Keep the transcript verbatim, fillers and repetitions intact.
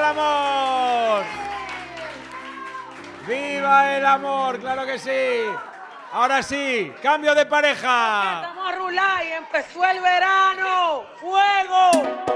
amor! ¡Viva el amor! ¡Claro que sí! Ahora sí, cambio de pareja. Estamos a rular y empezó el verano. ¡Fuego!